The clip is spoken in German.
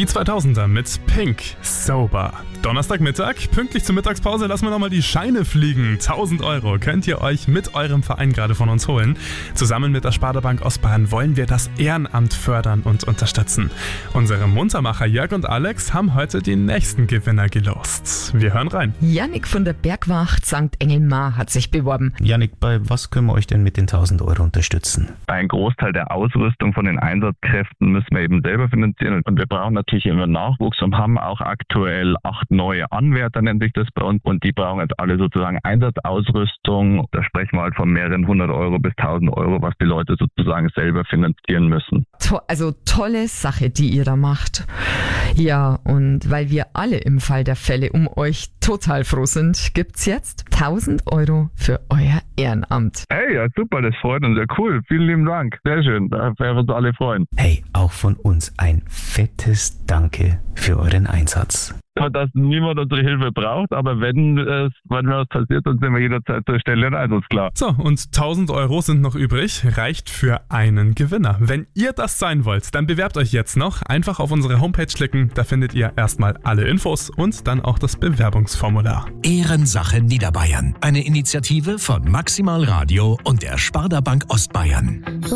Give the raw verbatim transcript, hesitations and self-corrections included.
Die zweitausender mit Pink, Sober. Donnerstagmittag, pünktlich zur Mittagspause, lassen wir nochmal die Scheine fliegen. tausend Euro könnt ihr euch mit eurem Verein gerade von uns holen. Zusammen mit der Sparda-Bank Ostbayern wollen wir das Ehrenamt fördern und unterstützen. Unsere Muntermacher Jörg und Alex haben heute die nächsten Gewinner gelost. Wir hören rein. Jannik von der Bergwacht Sankt Engelmar hat sich beworben. Jannik, bei was können wir euch denn mit den tausend Euro unterstützen? Ein Großteil der Ausrüstung von den Einsatzkräften müssen wir eben selber finanzieren. Und wir brauchen natürlich immer Nachwuchs und haben auch aktuell acht neue Anwärter, nennt sich das bei uns. Und die brauchen jetzt alle sozusagen Einsatzausrüstung. Da sprechen wir halt von mehreren hundert Euro bis tausend Euro, was die Leute sozusagen selber finanzieren müssen. To- also tolle Sache, die ihr da macht. Ja, und weil wir alle im Fall der Fälle um euch total froh sind, gibt's jetzt tausend Euro für euer Ehrenamt. Hey, ja super, das freut uns. Ja cool, vielen lieben Dank. Sehr schön, da werden wir uns alle freuen. Hey, auch von uns ein fettes Danke für euren Einsatz. Dass niemand unsere Hilfe braucht, aber wenn es, wenn was passiert, dann sind wir jederzeit zur Stelle und einsatzklar. So, und tausend Euro sind noch übrig, reicht für einen Gewinner. Wenn ihr das sein wollt, dann bewerbt euch jetzt noch. Einfach auf unsere Homepage klicken, da findet ihr erstmal alle Infos und dann auch das Bewerbungsformular. Ehrensache Niederbayern, eine Initiative von Maximal Radio und der Sparda Bank Ostbayern.